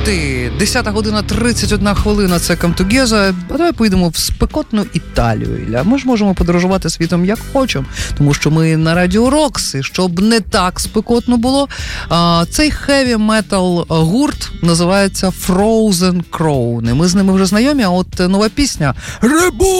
ти, 10 година 31 хвилина, це Come Together. А давай поїдемо в спекотну Італію, Ілля. Ми ж можемо подорожувати світом як хочемо, тому що ми на Радіо Рокс, і щоб не так спекотно було, цей хеві-метал гурт називається Frozen Crown. Ми з ними вже знайомі, а от нова пісня «Reboot!»